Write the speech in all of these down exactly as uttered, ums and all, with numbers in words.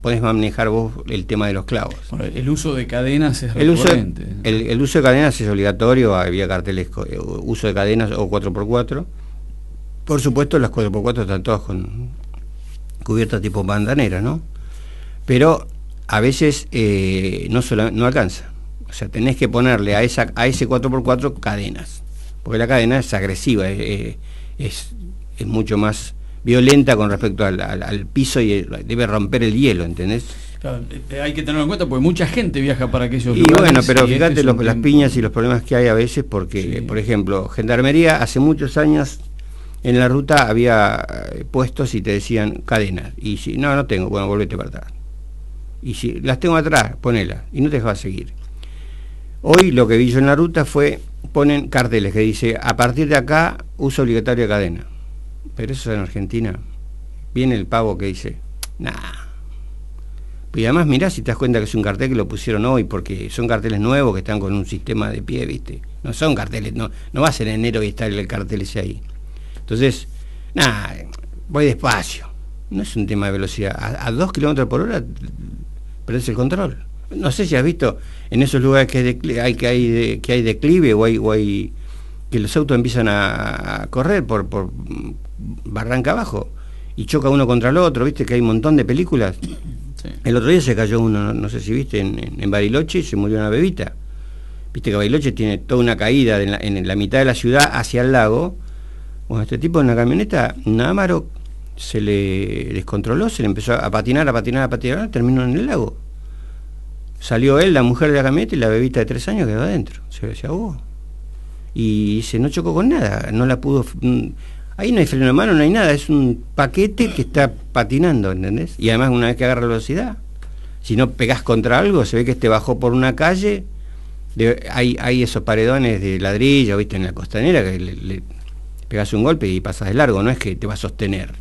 podés manejar vos el tema de los clavos. Bueno, el uso de cadenas es el uso, recurrente. El, el uso de cadenas es obligatorio, había carteles, uso de cadenas o cuatro por cuatro. Por supuesto, las cuatro por cuatro están todas con cubiertas tipo bandanera, ¿no? Pero a veces eh, no, sola, no alcanza. O sea, tenés que ponerle a, esa, a ese cuatro por cuatro cadenas, porque la cadena es agresiva, es, es, es mucho más violenta con respecto al, al, al piso y el, debe romper el hielo, ¿entendés? Claro, hay que tenerlo en cuenta porque mucha gente viaja para aquellos y lugares. Y bueno, pero fíjate este los, las tiempo... piñas y los problemas que hay a veces, porque, sí. Por ejemplo, Gendarmería hace muchos años en la ruta había puestos y te decían cadenas, y si no, no tengo, bueno, volvete para atrás. Y si las tengo atrás, ponelas, y no te dejaba seguir. Hoy lo que vi yo en la ruta fue, ponen carteles que dice, a partir de acá, uso obligatorio de cadena. Pero eso es en Argentina. Viene el pavo que dice, nah. Y además mirá si te das cuenta que es un cartel que lo pusieron hoy, porque son carteles nuevos que están con un sistema de pie, ¿viste? No son carteles, no, no va a ser en enero y está el cartel ese ahí. Entonces, nada, voy despacio. No es un tema de velocidad. A, a dos kilómetros por hora perdés el control. No sé si has visto en esos lugares que hay, declive, hay, que, hay de, que hay declive o hay, o hay que los autos empiezan a, a correr por, por barranca abajo y choca uno contra el otro, viste que hay un montón de películas. Sí. El otro día se cayó uno, no, no sé si viste, en, en, en Bariloche y se murió una bebita. Viste que Bariloche tiene toda una caída en la, en la mitad de la ciudad hacia el lago. Bueno, este tipo en una camioneta, Námaro, se le descontroló, se le empezó a patinar, a patinar, a patinar, terminó en el lago. Salió él, la mujer de la camioneta y la bebita de tres años quedó adentro, se, se ahogó. Y se no chocó con nada, no la pudo... Ahí no hay freno de mano, no hay nada, es un paquete que está patinando, ¿entendés? Y además una vez que agarra velocidad, si no pegás contra algo, se ve que este bajó por una calle, de, hay, hay esos paredones de ladrillo, viste, en la costanera, que le, le pegás un golpe y pasas de largo, no es que te va a sostener.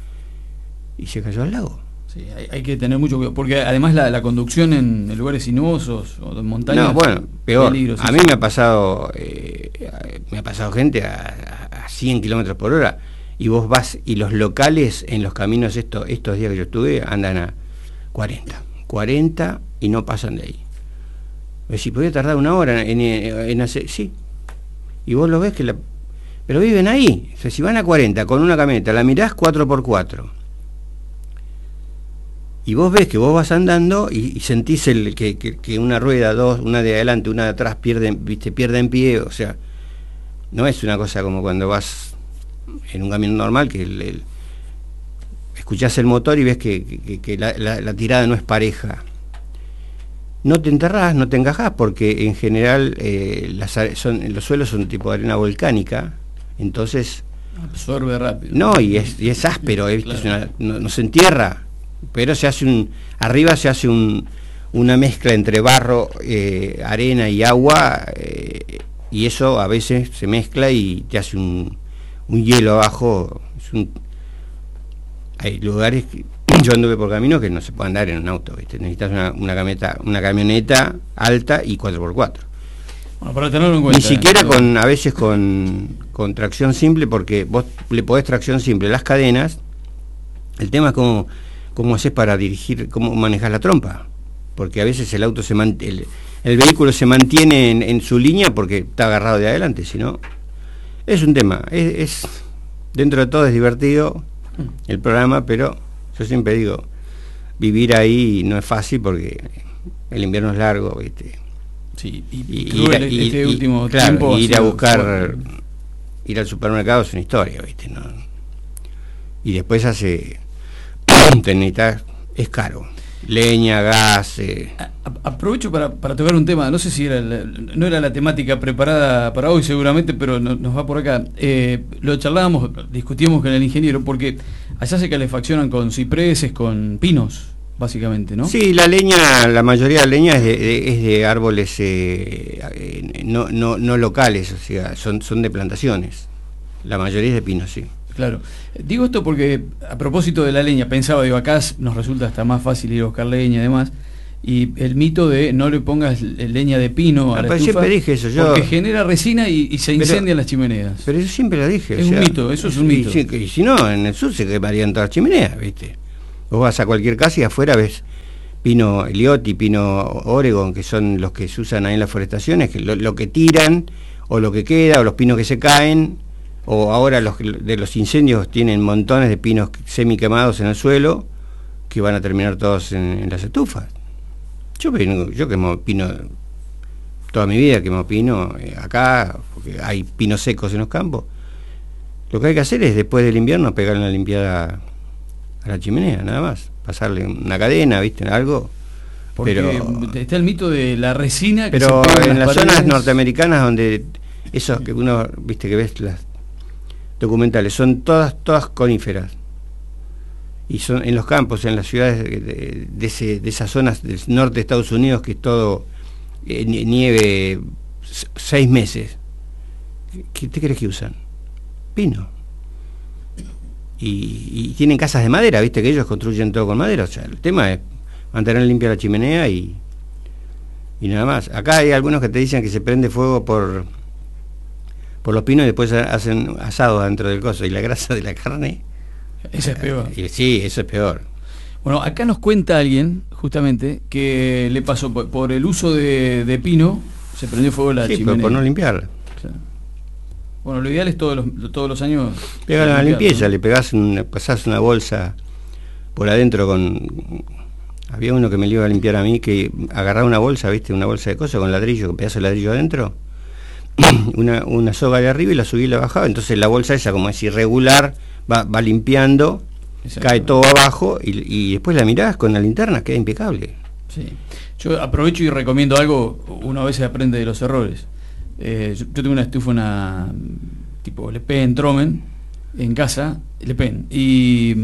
Y se cayó al lago. Sí, hay, hay que tener mucho cuidado, porque además la, la conducción en, en lugares sinuosos o en montañas... No, bueno, peor. A mí me ha pasado eh, me ha pasado gente a, a cien kilómetros por hora y vos vas y los locales en los caminos esto, estos días que yo estuve andan a cuarenta, cuarenta y no pasan de ahí. Si podía tardar una hora en, en, en hacer... Sí. Y vos lo ves que la... Pero viven ahí. O sea, si van a cuarenta con una camioneta, la mirás cuatro por cuatro. Y vos ves que vos vas andando y, y sentís el, que, que, que una rueda, dos, una de adelante, una de atrás pierden, viste, pierden pie, o sea, no es una cosa como cuando vas en un camión normal que el, el, escuchás el motor y ves que, que, que la, la, la tirada no es pareja. No te enterrás, no te encajás, porque en general eh, las, son, los suelos son tipo de arena volcánica, entonces... Absorbe rápido. No, y es, y es áspero, eh, claro. Es una, no, no se entierra. Pero se hace un, arriba se hace un, una mezcla entre barro, eh, arena y agua, eh, y eso a veces se mezcla y te hace un, un hielo abajo. Es un, hay lugares que yo anduve por caminos que no se puede andar en un auto, ¿viste? Necesitas una, una camioneta, una camioneta alta y cuatro por cuatro. Bueno, para tenerlo en cuenta. Ni siquiera eh, con, a veces con, con tracción simple, porque vos le podés tracción simple las cadenas. El tema es como cómo haces para dirigir, cómo manejas la trompa, porque a veces el auto se mant el, el vehículo se mantiene en, en su línea porque está agarrado de adelante, si no es un tema, es, es dentro de todo es divertido el programa, pero yo siempre digo, vivir ahí no es fácil porque el invierno es largo, ¿viste? Sí, y, y, y ir, a, este y, último claro, tiempo ir a buscar fue... ir al supermercado es una historia, ¿viste? ¿No? Y después hace necesitas, es caro, leña, gas. Eh. A, aprovecho para, para tocar un tema, no sé si era la, no era la temática preparada para hoy seguramente, pero no, nos va por acá. Eh, lo charlábamos, discutíamos con el ingeniero, porque allá se calefaccionan con cipreses, con pinos, básicamente, ¿no? Sí, la leña, la mayoría de la leña es de, de, es de árboles eh, eh, no, no, no locales, o sea, son, son de plantaciones. La mayoría es de pinos, sí. Claro. Digo esto porque, a propósito de la leña, pensaba, digo, acá nos resulta hasta más fácil ir a buscar leña y demás, y el mito de no le pongas leña de pino a ah, la pero estufa, siempre dije eso, yo... porque genera resina y, y se incendian pero, las chimeneas. Pero yo siempre lo dije. Es o sea, un mito, eso es un mito. Y, y si no, en el sur se quemarían todas las chimeneas, ¿viste? Vos vas a cualquier casa y afuera ves pino Elioti, pino Oregon, que son los que se usan ahí en las forestaciones, que lo, lo que tiran, o lo que queda, o los pinos que se caen, o ahora los de los incendios tienen montones de pinos semi quemados en el suelo, que van a terminar todos en, en las estufas. Yo, yo quemo pino toda mi vida, quemo pino eh, acá, porque hay pinos secos en los campos. Lo que hay que hacer es, después del invierno, pegar una limpiada a la chimenea, nada más. Pasarle una cadena, ¿viste? Algo. Porque pero, está el mito de la resina que pero se pega en en las, las zonas paredes norteamericanas, donde esos que uno, viste, que ves las documentales, son todas todas coníferas. Y son en los campos, en las ciudades de, de, de, ese, de esas zonas del norte de Estados Unidos, que es todo eh, nieve seis meses. ¿Qué te crees que usan? Pino. Y, y tienen casas de madera, viste que ellos construyen todo con madera. O sea, el tema es mantener limpia la chimenea y, y nada más. Acá hay algunos que te dicen que se prende fuego por por los pinos y después hacen asado dentro del coso, y la grasa de la carne. Esa es peor. Eh, sí, eso es peor. Bueno, acá nos cuenta alguien, justamente, que le pasó por, por el uso de, de pino, se prendió fuego la sí, chimenea. Pero por no limpiarla. O sea, bueno, lo ideal es todos los, todos los años... Pegar la limpieza, ¿no? Le pegás una, pasás una bolsa por adentro con... Había uno que me lo iba a limpiar a mí, que agarraba una bolsa, viste, una bolsa de cosas con ladrillo, con pedazo de ladrillo adentro, una, una soga de arriba y la subí y la bajaba, entonces la bolsa esa, como es irregular, va, va limpiando, cae todo abajo y, y después la mirás con la linterna, queda impecable. Sí. Yo aprovecho y recomiendo algo, uno a veces aprende de los errores. Eh, yo, yo tengo una estufa, una tipo Le Pen Tromen, en casa, Le Pen, y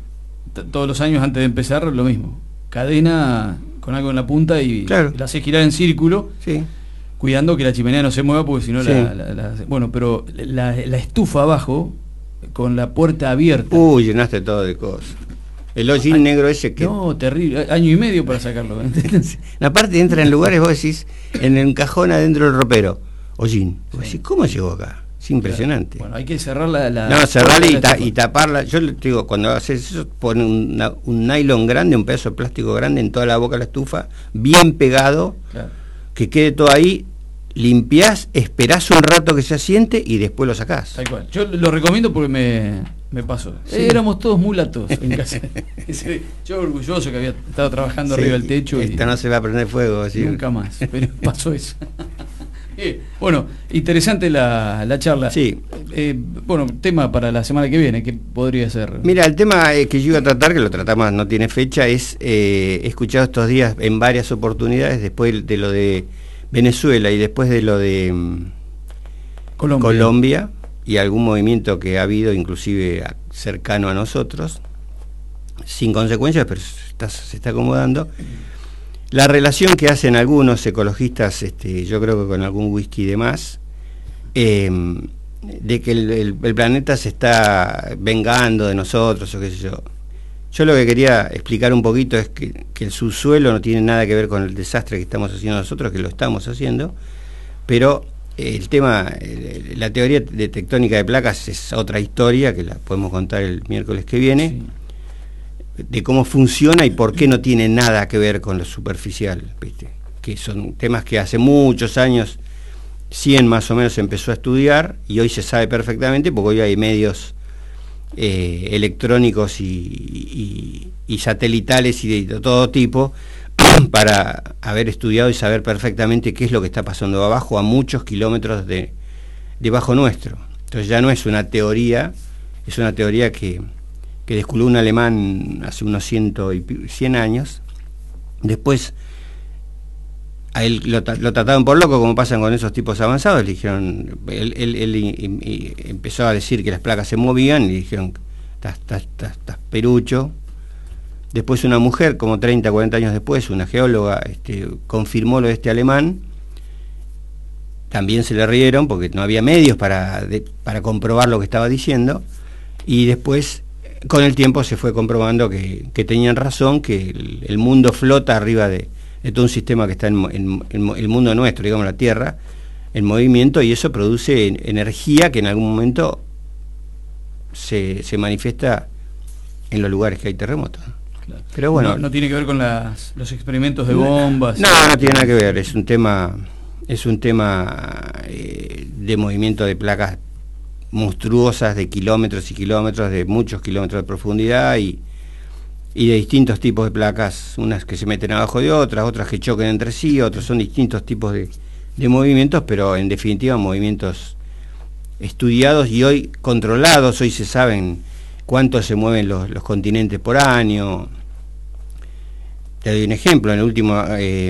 t todos los años antes de empezar lo mismo, cadena con algo en la punta y, claro. y la hace girar en círculo. Sí. Cuidando que la chimenea no se mueva, porque si no sí. la, la, la... Bueno, pero la, la estufa abajo, con la puerta abierta... Uy, llenaste todo de cosas. El hollín negro ese que... No, terrible. Año y medio para sacarlo. Aparte entra en lugares, vos decís, en un cajón adentro del ropero. Hollín. Vos decís, ¿cómo llegó acá? Es impresionante. Bueno, hay que cerrar la... la no, cerrarla y, ta y taparla. Yo te digo, cuando haces eso, pone una, un nylon grande, un pedazo de plástico grande en toda la boca de la estufa, bien pegado... Claro. Que quede todo ahí, limpiás, esperás un rato que se asiente y después lo sacás. Tal cual. Yo lo recomiendo porque me, me pasó. Sí. Eh, éramos todos mulatos en casa. Yo orgulloso que había estado trabajando sí, arriba del techo. Esta y no se va a prender fuego. Así. Nunca más, pero pasó eso. eh, bueno, interesante la, la charla. Sí. Eh, bueno, tema para la semana que viene, ¿qué podría ser? Mira, el tema eh, que yo iba a tratar, que lo tratamos, no tiene fecha, es, eh, he escuchado estos días en varias oportunidades, después de lo de Venezuela y después de lo de um, Colombia. Colombia, y algún movimiento que ha habido, inclusive cercano a nosotros, sin consecuencias, pero se está, se está acomodando. La relación que hacen algunos ecologistas, este, yo creo que con algún whisky de más, eh, de que el, el, el planeta se está vengando de nosotros, o qué sé yo. Yo lo que quería explicar un poquito es que, que el subsuelo no tiene nada que ver con el desastre que estamos haciendo nosotros, que lo estamos haciendo, pero el tema, la teoría de tectónica de placas es otra historia, que la podemos contar el miércoles que viene, sí. De cómo funciona y por qué no tiene nada que ver con lo superficial, ¿viste? Que son temas que hace muchos años, cien más o menos, se empezó a estudiar y hoy se sabe perfectamente porque hoy hay medios eh, electrónicos y, y, y satelitales y de todo tipo para haber estudiado y saber perfectamente qué es lo que está pasando abajo a muchos kilómetros de debajo nuestro. Entonces ya no es una teoría, es una teoría que que descubrió un alemán hace unos ciento y cien años. Después a él lo, lo trataron por loco, como pasan con esos tipos avanzados. Le dijeron, él, él, él y, y empezó a decir que las placas se movían y le dijeron, estás, estás, estás, estás perucho. Después una mujer, como treinta, cuarenta años después, una geóloga, este, confirmó lo de este alemán. También se le rieron porque no había medios para, de, para comprobar lo que estaba diciendo. Y después, con el tiempo se fue comprobando que, que tenían razón, que el, el mundo flota arriba de, de todo un sistema que está en, en, en el mundo nuestro, digamos la Tierra, en movimiento, y eso produce energía que en algún momento se, se manifiesta en los lugares que hay terremotos. Claro. Pero bueno, no, no tiene que ver con las, los experimentos de bombas. No, no tiene nada que ver, es un tema, es un tema eh, de movimiento de placas monstruosas de kilómetros y kilómetros, de muchos kilómetros de profundidad y, y de distintos tipos de placas, unas que se meten abajo de otras, otras que choquen entre sí, otros son distintos tipos de, de movimientos, pero en definitiva movimientos estudiados y hoy controlados. Hoy se saben cuánto se mueven los, los continentes por año. Te doy un ejemplo, en el último eh,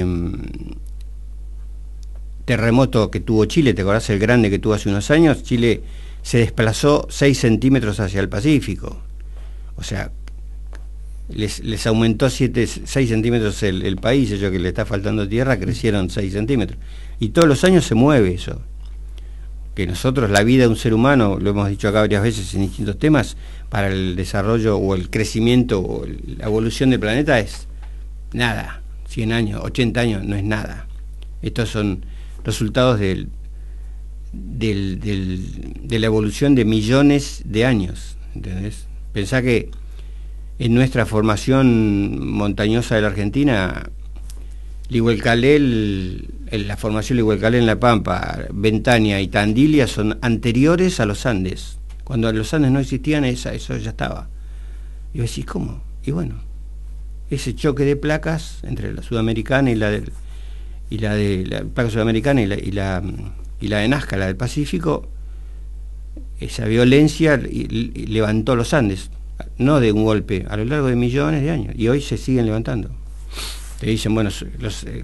terremoto que tuvo Chile, ¿te acordás el grande que tuvo hace unos años? Chile se desplazó seis centímetros hacia el Pacífico, o sea, les, les aumentó siete, seis centímetros el, el país, ellos que le está faltando tierra, crecieron seis centímetros, y todos los años se mueve eso. Que nosotros, la vida de un ser humano, lo hemos dicho acá varias veces en distintos temas, para el desarrollo o el crecimiento o el, la evolución del planeta es nada, cien años, ochenta años, no es nada. Estos son resultados del, del, del, de la evolución de millones de años, ¿entendés? Pensá que en nuestra formación montañosa de la Argentina, Lihuelcalé, la formación Lihuelcalé en La Pampa, Ventania y Tandilia son anteriores a los Andes. Cuando los Andes no existían, esa, eso ya estaba. Y vos decís, ¿cómo? Y bueno, ese choque de placas entre la sudamericana y la del, y la de la placa sudamericana y la, y la y la de Nazca, la del Pacífico, esa violencia y, y levantó los Andes, no de un golpe, a lo largo de millones de años, y hoy se siguen levantando. Te dicen, bueno, los,